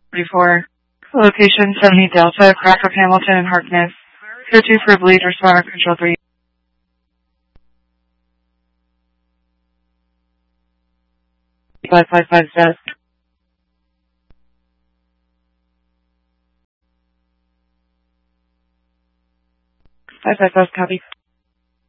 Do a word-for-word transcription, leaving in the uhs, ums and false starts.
forty-four. Location seventy Delta, Cracker, Hamilton, and Harkness. Go to for bleed, respond control three. five five five desk. five five five copy.